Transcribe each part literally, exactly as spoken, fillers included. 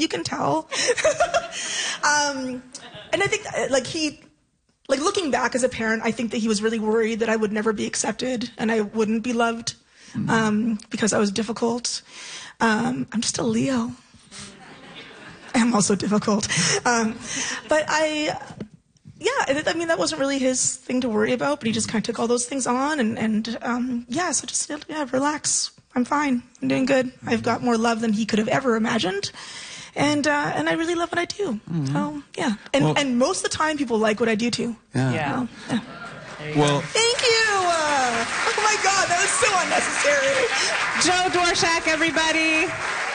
You can tell. um, and I think, like, he, like, looking back as a parent, I think that he was really worried that I would never be accepted and I wouldn't be loved um, because I was difficult. Um, I'm just a Leo. I am also difficult. Um, but I... Yeah, I mean, that wasn't really his thing to worry about, but he just kind of took all those things on, and, and um, yeah, so just, yeah, relax. I'm fine. I'm doing good. I've got more love than he could have ever imagined, and uh, and I really love what I do. Mm-hmm. So, yeah. And well, and most of the time, people like what I do, too. Yeah. yeah. So, yeah. Well, thank you. Uh, oh, my God, that was so unnecessary. Joe Dworshak, everybody.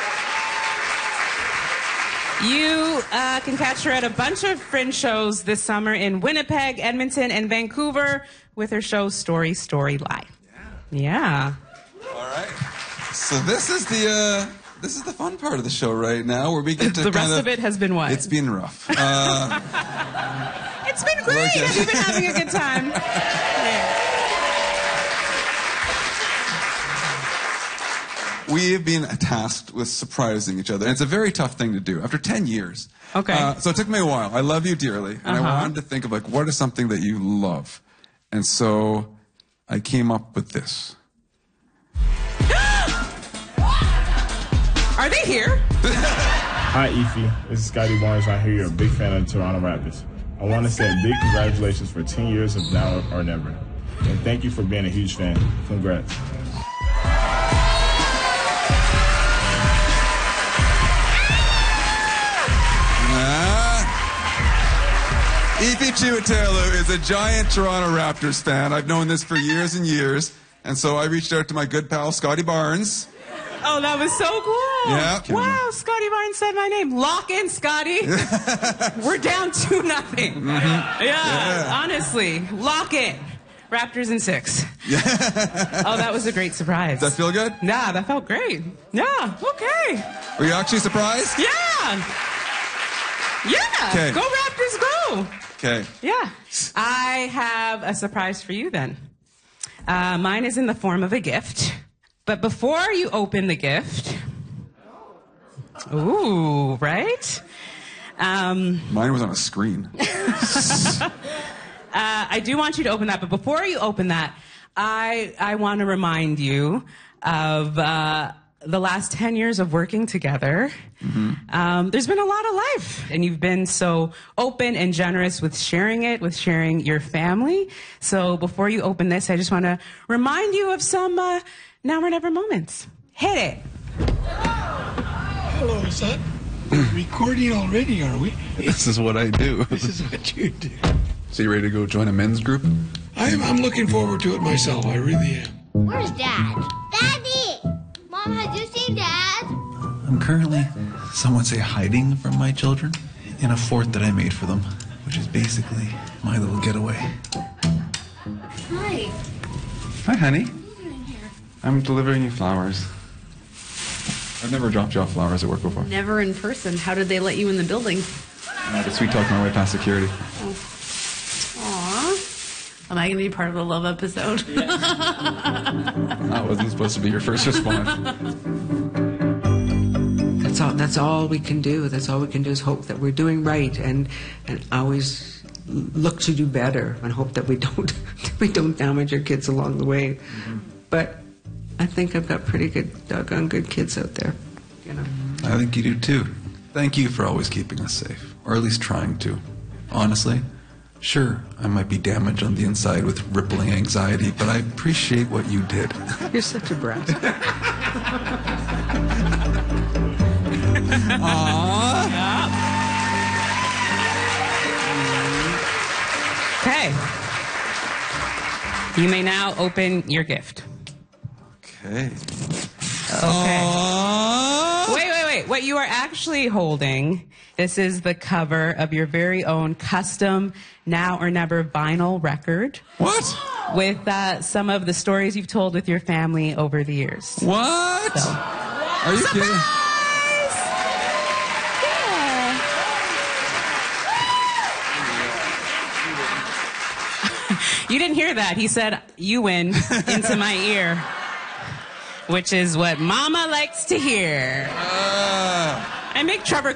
You uh, can catch her at a bunch of Fringe shows this summer in Winnipeg, Edmonton, and Vancouver with her show Story Story Live. Yeah. yeah. All right. So this is the uh, this is the fun part of the show right now, where we get to the kind rest of it has been what? It's been rough. Uh, it's been great. Have you been having a good time? Yeah. We have been tasked with surprising each other. And it's a very tough thing to do after ten years. Okay. Uh, so it took me a while. I love you dearly. And uh-huh. I wanted to think of, like, what is something that you love? And so I came up with this. Are they here? Hi, Efi. This is Scotty Barnes. I hear you're a big fan of the Toronto Raptors. I want to say a big congratulations for ten years of Now or Never. And thank you for being a huge fan. Congrats. Efi Chiwetelụ is a giant Toronto Raptors fan. I've known this for years and years. And so I reached out to my good pal, Scotty Barnes. Oh, that was so cool. Yeah. Wow, Scotty Barnes said my name. Lock in, Scotty. We're down two nothing. Mm-hmm. yeah, yeah, honestly. Lock in. Raptors in six. Yeah. Oh, that was a great surprise. Does that feel good? Yeah, that felt great. Yeah, okay. Were you actually surprised? Yeah. Yeah. Okay. Go Raptors, go. Okay. Yeah. I have a surprise for you then. Uh, mine is in the form of a gift. But before you open the gift... Ooh, right? Um, Mine was on a screen. uh, I do want you to open that, but before you open that, I, I want to remind you of... Uh, the last ten years of working together, mm-hmm. um, there's been a lot of life. And you've been so open and generous with sharing it, with sharing your family. So before you open this, I just want to remind you of some uh, Now or Never moments. Hit it. Hello, is that recording already, are we? This is what I do. This is what you do. So you ready to go join a men's group? I'm, I'm looking forward to it myself. I really am. Where's Dad? Daddy! Mom, have you seen Dad? I'm currently, some would say, hiding from my children in a fort that I made for them, which is basically my little getaway. Hi. Hi, honey. What are you doing here? I'm delivering you flowers. I've never dropped you off flowers at work before. Never in person. How did they let you in the building? I had to sweet talk my way past security. Oh. Aww. Am I going to be part of the love episode? That wasn't supposed to be your first response. That's all. That's all we can do. That's all we can do is hope that we're doing right, and and always look to do better, and hope that we don't we don't damage our kids along the way. Mm-hmm. But I think I've got pretty good, doggone good kids out there. You know. I think you do too. Thank you for always keeping us safe, or at least trying to. Honestly. Sure, I might be damaged on the inside with rippling anxiety, but I appreciate what you did. You're such a brat. Aww. Okay. You may now open your gift. Okay. Okay. Aww. Wait, wait, wait. What you are actually holding, this is the cover of your very own custom Now or Never vinyl record. What? With uh, some of the stories you've told with your family over the years. What? So. Are you Surprise! kidding? Yeah. You didn't hear that. He said, "You win," into my ear. Which is what Mama likes to hear. Uh. I make Trevor